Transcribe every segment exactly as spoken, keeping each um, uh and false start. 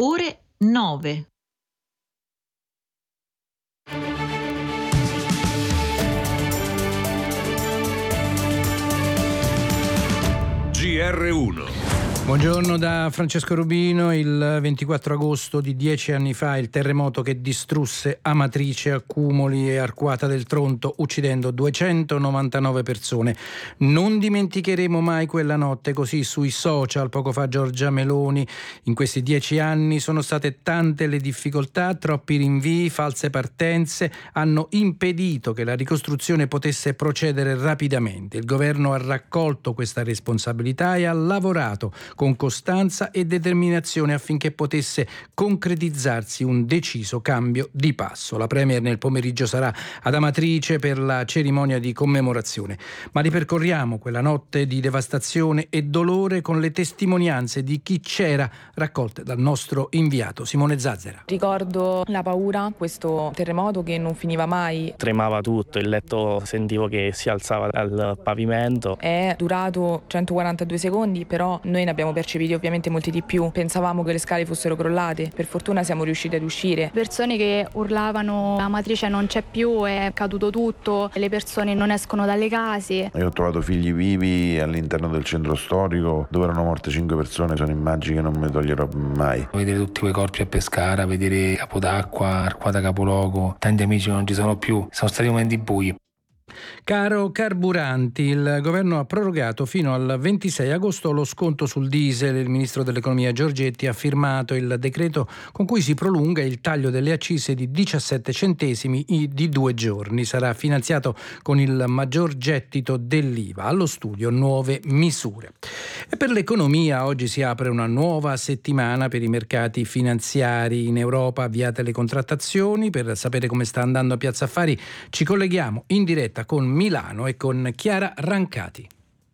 ore nove. G R uno. Buongiorno da Francesco Rubino. Il ventiquattro agosto di dieci anni fa il terremoto che distrusse Amatrice, Accumoli e Arquata del Tronto, uccidendo duecentonovantanove persone. Non dimenticheremo mai quella notte. Così sui social poco fa Giorgia Meloni. In questi dieci anni sono state tante le difficoltà, troppi rinvii, false partenze hanno impedito che la ricostruzione potesse procedere rapidamente. Il governo ha raccolto questa responsabilità e ha lavorato con costanza e determinazione affinché potesse concretizzarsi un deciso cambio di passo. La Premier nel pomeriggio sarà ad Amatrice per la cerimonia di commemorazione. Ma ripercorriamo quella notte di devastazione e dolore con le testimonianze di chi c'era, raccolte dal nostro inviato Simone Zazzera. Ricordo la paura, questo terremoto che non finiva mai. Tremava tutto, il letto sentivo che si alzava dal pavimento. È durato centoquarantadue secondi, però noi ne abbiamo percepiti ovviamente molti di più. Pensavamo che le scale fossero crollate, per fortuna siamo riusciti ad uscire. Persone che urlavano Amatrice non c'è più, è caduto tutto, le persone non escono dalle case. Io ho trovato figli vivi all'interno del centro storico dove erano morte cinque persone, sono immagini che non mi toglierò mai. Vedere tutti quei corpi a Pescara, vedere Capodacqua, Arquata Capoluogo, tanti amici che non ci sono più, sono stati momenti bui. Caro carburanti, il governo ha prorogato fino al ventisei agosto lo sconto sul diesel. Il ministro dell'economia Giorgetti ha firmato il decreto con cui si prolunga il taglio delle accise di diciassette centesimi di due giorni. Sarà finanziato con il maggior gettito dell'I V A. Allo studio nuove misure. E per l'economia oggi si apre una nuova settimana per i mercati finanziari in Europa. Avviate le contrattazioni. Per sapere come sta andando a Piazza Affari ci colleghiamo in diretta con Milano e con Chiara Rancati.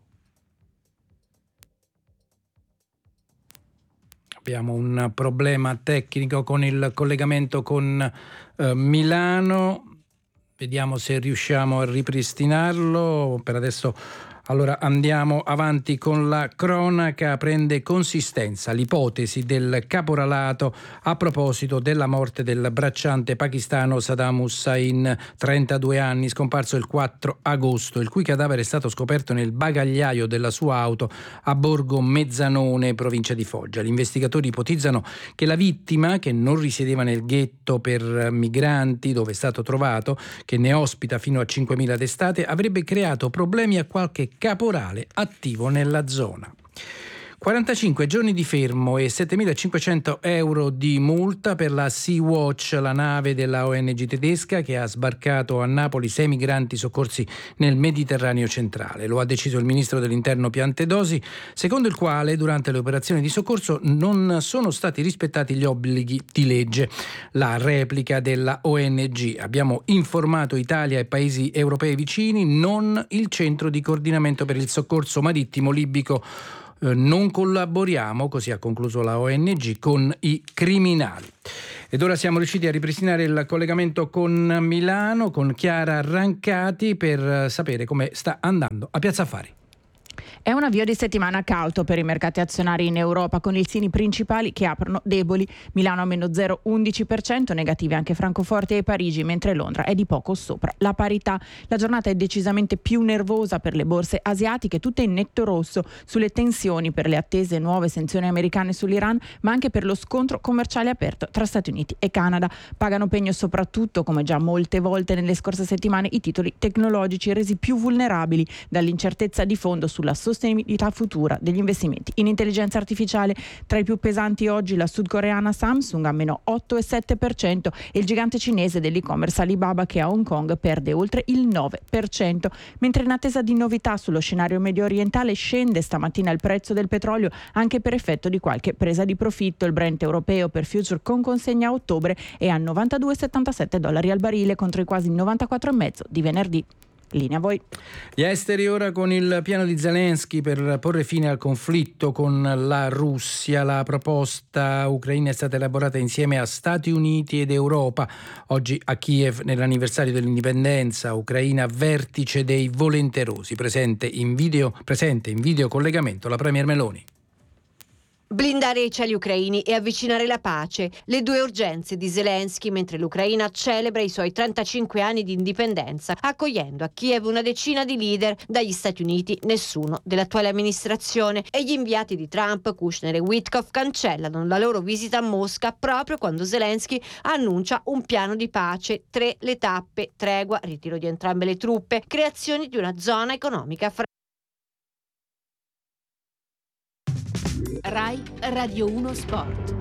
Abbiamo un problema tecnico con il collegamento con eh, Milano. Vediamo se riusciamo a ripristinarlo. Per adesso allora andiamo avanti con la cronaca. Prende consistenza l'ipotesi del caporalato a proposito della morte del bracciante pakistano Saddam Hussein, trentadue anni, scomparso il quattro agosto, il cui cadavere è stato scoperto nel bagagliaio della sua auto a Borgo Mezzanone, provincia di Foggia. Gli investigatori ipotizzano che la vittima, che non risiedeva nel ghetto per migranti dove è stato trovato, che ne ospita fino a cinquemila d'estate, avrebbe creato problemi a qualche caporale attivo nella zona. quarantacinque giorni di fermo e settemilacinquecento euro di multa per la Sea-Watch, la nave della O N G tedesca che ha sbarcato a Napoli sei migranti soccorsi nel Mediterraneo centrale. Lo ha deciso il ministro dell'Interno Piantedosi, secondo il quale durante le operazioni di soccorso non sono stati rispettati gli obblighi di legge. La replica della O N G: abbiamo informato Italia e paesi europei vicini, non il centro di coordinamento per il soccorso marittimo libico. Non collaboriamo, così ha concluso la O N G, con i criminali. Ed ora siamo riusciti a ripristinare il collegamento con Milano, con Chiara Rancati, per sapere come sta andando a Piazza Affari. È un avvio di settimana cauto per i mercati azionari in Europa, con i segni principali che aprono deboli. Milano a meno zero virgola undici per cento, negativi anche Francoforte e Parigi, mentre Londra è di poco sopra la parità. La giornata è decisamente più nervosa per le borse asiatiche, tutte in netto rosso, sulle tensioni per le attese nuove sanzioni americane sull'Iran, ma anche per lo scontro commerciale aperto tra Stati Uniti e Canada. Pagano pegno soprattutto, come già molte volte nelle scorse settimane, i titoli tecnologici resi più vulnerabili dall'incertezza di fondo sulla sostenibilità futura degli investimenti in intelligenza artificiale. Tra i più pesanti oggi la sudcoreana Samsung a meno otto virgola sette per cento e il gigante cinese dell'e-commerce Alibaba, che a Hong Kong perde oltre il nove per cento. Mentre in attesa di novità sullo scenario medio orientale scende stamattina il prezzo del petrolio, anche per effetto di qualche presa di profitto. Il Brent europeo per future con consegna a ottobre è a novantadue virgola settantasette dollari al barile contro i quasi novantaquattro virgola cinque di venerdì. Linea a voi. Gli esteri ora con il piano di Zelensky per porre fine al conflitto con la Russia. La proposta ucraina è stata elaborata insieme a Stati Uniti ed Europa. Oggi a Kiev, nell'anniversario dell'indipendenza ucraina, vertice dei volenterosi. Presente in video, presente in video collegamento la Premier Meloni. Blindare i cieli ucraini e avvicinare la pace, le due urgenze di Zelensky mentre l'Ucraina celebra i suoi trentacinque anni di indipendenza, accogliendo a Kiev una decina di leader, dagli Stati Uniti nessuno dell'attuale amministrazione, e gli inviati di Trump, Kushner e Witkoff, cancellano la loro visita a Mosca proprio quando Zelensky annuncia un piano di pace, tre le tappe: tregua, ritiro di entrambe le truppe, creazione di una zona economica fra Rai Radio uno Sport.